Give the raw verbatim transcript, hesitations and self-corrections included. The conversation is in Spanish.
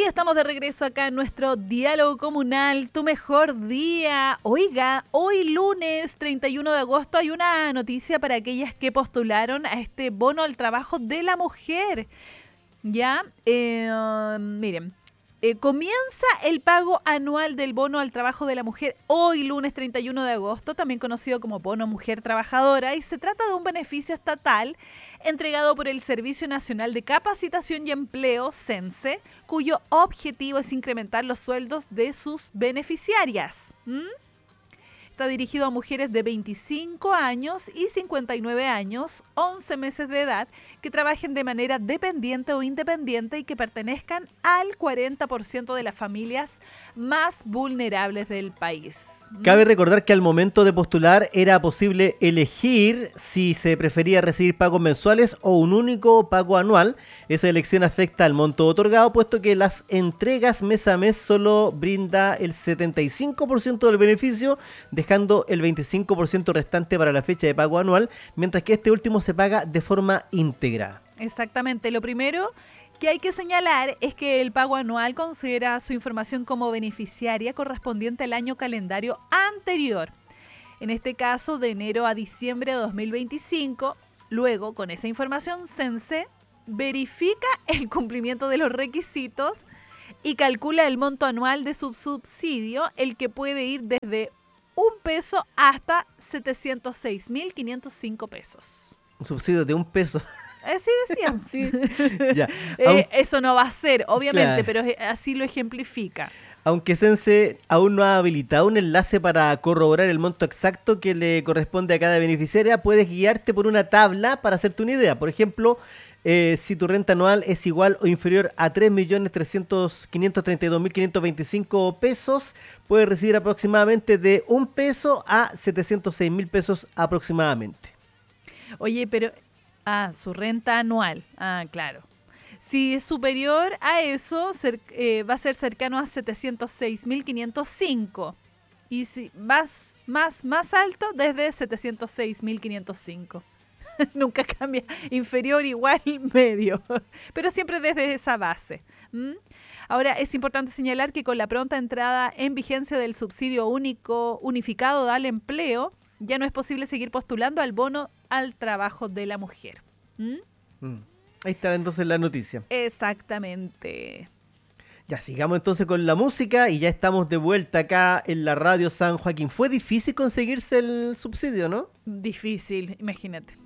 estamos de regreso acá en nuestro diálogo comunal, tu mejor día. Oiga, hoy lunes treinta y uno de agosto hay una noticia para aquellas que postularon a este bono al trabajo de la mujer. Ya, eh, uh, miren, eh, comienza el pago anual del bono al trabajo de la mujer hoy lunes treinta y uno de agosto, también conocido como bono mujer trabajadora, y se trata de un beneficio estatal entregado por el Servicio Nacional de Capacitación y Empleo, CENSE, cuyo objetivo es incrementar los sueldos de sus beneficiarias. ¿Mm? Está dirigido a mujeres de veinticinco años y cincuenta y nueve años, once meses de edad, que trabajen de manera dependiente o independiente y que pertenezcan al cuarenta por ciento de las familias más vulnerables del país. Cabe recordar que al momento de postular era posible elegir si se prefería recibir pagos mensuales o un único pago anual. Esa elección afecta al monto otorgado, puesto que las entregas mes a mes solo brinda el setenta y cinco por ciento del beneficio, dejando el veinticinco por ciento restante para la fecha de pago anual, mientras que este último se paga de forma íntegra. Exactamente. Lo primero que hay que señalar es que el pago anual considera su información como beneficiaria correspondiente al año calendario anterior. En este caso, de enero a diciembre de dos mil veinticinco. Luego, con esa información, CENSE verifica el cumplimiento de los requisitos y calcula el monto anual de su subsidio, el que puede ir desde un peso hasta setecientos seis mil quinientos cinco pesos. Un subsidio de un peso. Así decía. Sí. Ya. Eh, Aun... Eso no va a ser, obviamente, Claro. pero así lo ejemplifica. Aunque CENSE aún no ha habilitado un enlace para corroborar el monto exacto que le corresponde a cada beneficiaria, puedes guiarte por una tabla para hacerte una idea. Por ejemplo, eh, si tu renta anual es igual o inferior a tres millones quinientos treinta y dos mil quinientos veinticinco pesos, puedes recibir aproximadamente de un peso a setecientos seis mil pesos aproximadamente. Oye, pero... Ah, su renta anual. Ah, claro. Si es superior a eso, cer- eh, va a ser cercano a setecientos seis mil quinientos cinco. Y si más, más, más alto, desde setecientos seis mil quinientos cinco. Nunca cambia. Inferior, igual, medio. Pero siempre desde esa base. ¿Mm? Ahora, es importante señalar que con la pronta entrada en vigencia del subsidio único unificado al empleo, ya no es posible seguir postulando al bono al trabajo de la mujer. ¿Mm? Mm. Ahí está entonces la noticia. Exactamente. Ya, sigamos entonces con la música y ya estamos de vuelta acá en la radio San Joaquín. Fue difícil conseguirse el subsidio, ¿no? Difícil, imagínate.